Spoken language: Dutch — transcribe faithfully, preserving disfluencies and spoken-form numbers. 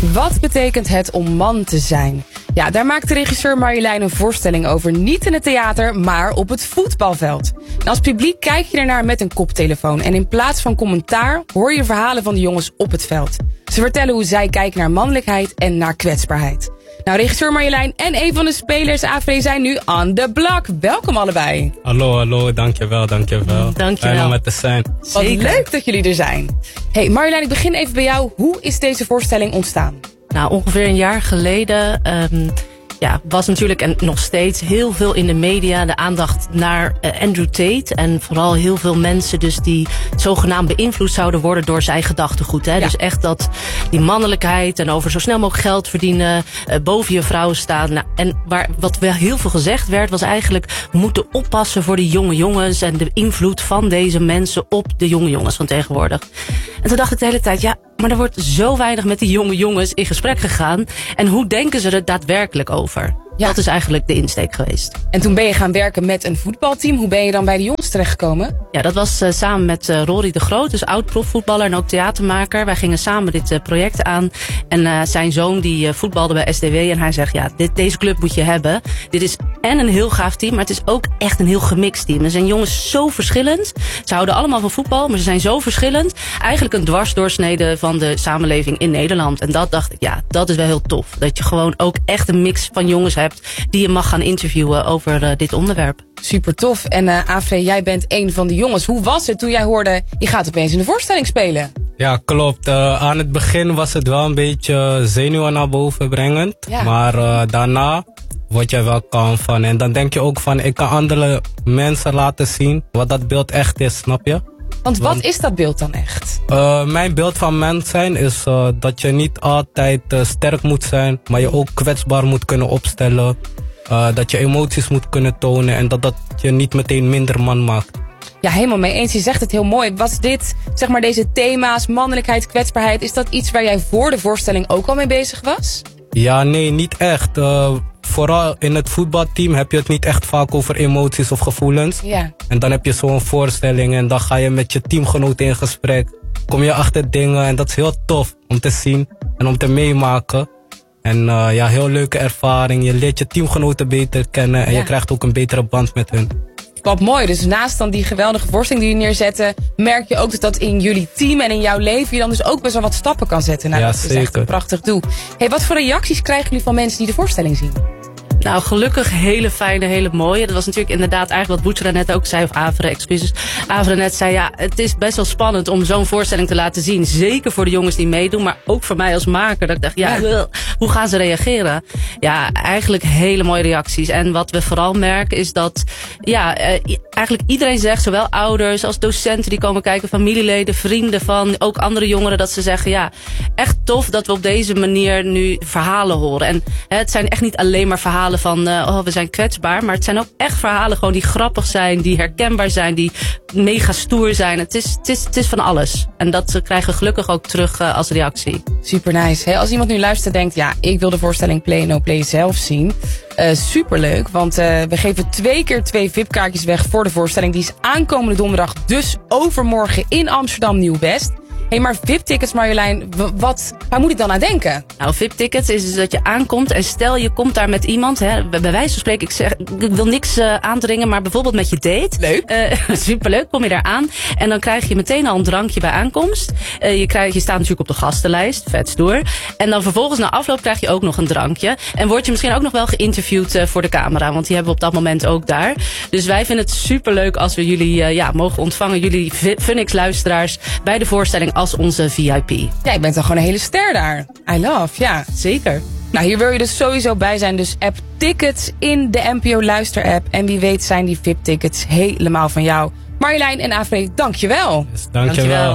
Wat betekent het om man te zijn? Ja, daar maakt de regisseur Marjolein een voorstelling over. Niet in het theater, maar op het voetbalveld. En als publiek kijk je ernaar met een koptelefoon. En in plaats van commentaar hoor je verhalen van de jongens op het veld. Ze vertellen hoe zij kijken naar mannelijkheid en naar kwetsbaarheid. Nou, regisseur Marjolein en een van de spelers, Afre, zijn nu on the block. Welkom allebei. Hallo, hallo, dankjewel, dankjewel. Dankjewel. Fijn om met te zijn. Wat leuk dat jullie er zijn. Hey Marjolein, ik begin even bij jou. Hoe is deze voorstelling ontstaan? Nou, ongeveer een jaar geleden um, ja, was natuurlijk en nog steeds heel veel in de media de aandacht naar uh, Andrew Tate. En vooral heel veel mensen dus die zogenaamd beïnvloed zouden worden door zijn gedachtegoed. Hè? Ja. Dus echt dat die mannelijkheid en over zo snel mogelijk geld verdienen, uh, boven je vrouw staan. Nou, en waar, wat wel heel veel gezegd werd was eigenlijk, we moeten oppassen voor de jonge jongens en de invloed van deze mensen op de jonge jongens van tegenwoordig. En toen dacht ik de hele tijd, ja, maar er wordt zo weinig met die jonge jongens in gesprek gegaan. En hoe denken ze er daadwerkelijk over? Ja. Dat is eigenlijk de insteek geweest. En toen ben je gaan werken met een voetbalteam. Hoe ben je dan bij de jongens terechtgekomen? Ja, dat was uh, samen met uh, Rory de Groot, dus oud profvoetballer en ook theatermaker. Wij gingen samen dit uh, project aan. En uh, zijn zoon die uh, voetbalde bij S D W. En hij zegt, ja, dit, deze club moet je hebben. Dit is en een heel gaaf team, maar het is ook echt een heel gemixt team. Er zijn jongens zo verschillend. Ze houden allemaal van voetbal, maar ze zijn zo verschillend. Eigenlijk een dwarsdoorsnede van de samenleving in Nederland. En dat dacht ik, ja, dat is wel heel tof. Dat je gewoon ook echt een mix van jongens hebt die je mag gaan interviewen over uh, dit onderwerp. Super tof. En uh, Afre, jij bent een van de jongens. Hoe was het toen jij hoorde, je gaat opeens in de voorstelling spelen? Ja, klopt. Uh, aan het begin was het wel een beetje zenuwen naar boven brengend. Ja. Maar uh, daarna word je wel kalm van. En dan denk je ook van, ik kan andere mensen laten zien wat dat beeld echt is, snap je? Want wat Want, is dat beeld dan echt? Uh, mijn beeld van mens zijn is uh, dat je niet altijd uh, sterk moet zijn, maar je ook kwetsbaar moet kunnen opstellen. Uh, dat je emoties moet kunnen tonen en dat dat je niet meteen minder man maakt. Ja, helemaal mee eens. Je zegt het heel mooi. Was dit, zeg maar deze thema's, mannelijkheid, kwetsbaarheid, is dat iets waar jij voor de voorstelling ook al mee bezig was? Ja, nee, niet echt. Uh, vooral in het voetbalteam heb je het niet echt vaak over emoties of gevoelens. Ja. En dan heb je zo'n voorstelling en dan ga je met je teamgenoten in gesprek. Kom je achter dingen en dat is heel tof om te zien en om te meemaken. En uh, ja, heel leuke ervaring. Je leert je teamgenoten beter kennen en ja. je krijgt ook een betere band met hun. Wat mooi. Dus naast dan die geweldige voorstelling die jullie neerzetten, merk je ook dat dat in jullie team en in jouw leven je dan dus ook best wel wat stappen kan zetten. Nou, ja, dat is zeker. echt een prachtig doel. Hey, wat voor reacties krijgen jullie van mensen die de voorstelling zien? Nou, gelukkig hele fijne, hele mooie. Dat was natuurlijk inderdaad eigenlijk wat Boetsra net ook zei, of Avre, excuses. Avre net zei, ja, het is best wel spannend om zo'n voorstelling te laten zien. Zeker voor de jongens die meedoen, maar ook voor mij als maker. Dat ik dacht, ja, ja. hoe gaan ze reageren? Ja, eigenlijk hele mooie reacties. En wat we vooral merken is dat, ja, eigenlijk iedereen zegt, zowel ouders als docenten die komen kijken, familieleden, vrienden van, ook andere jongeren, dat ze zeggen, ja, echt tof dat we op deze manier nu verhalen horen. En hè, het zijn echt niet alleen maar verhalen van, uh, oh, we zijn kwetsbaar. Maar het zijn ook echt verhalen gewoon die grappig zijn, die herkenbaar zijn, die mega stoer zijn. Het is, het is, het is van alles. En dat uh, krijgen we gelukkig ook terug uh, als reactie. Super nice. Hey, als iemand nu luistert en denkt, ja, ik wil de voorstelling Play No Play zelf zien. Uh, superleuk, want uh, we geven twee keer twee V I P-kaartjes weg voor de voorstelling. Die is aankomende donderdag, dus overmorgen in Amsterdam Nieuw-West. Hé, hey, maar V I P-tickets, Marjolein, wat, waar moet ik dan aan denken? Nou, V I P-tickets is dus dat je aankomt en stel je komt daar met iemand, hè, bij wijze van spreken, ik, zeg, ik wil niks uh, aandringen, maar bijvoorbeeld met je date. Leuk. Uh, superleuk, kom je daar aan en dan krijg je meteen al een drankje bij aankomst. Uh, je, krijg, je staat natuurlijk op de gastenlijst, vet stoer. En dan vervolgens na afloop krijg je ook nog een drankje. En word je misschien ook nog wel geïnterviewd uh, voor de camera, want die hebben we op dat moment ook daar. Dus wij vinden het superleuk als we jullie uh, ja, mogen ontvangen, jullie Funix-luisteraars, bij de voorstelling als onze V I P. Ja, je bent dan gewoon een hele ster daar. I love, ja. Zeker. Nou, hier wil je dus sowieso bij zijn. Dus app tickets in de N P O Luister-app. En wie weet zijn die V I P-tickets helemaal van jou. Marjolein en Afre, dankjewel. Yes, dankjewel. dankjewel.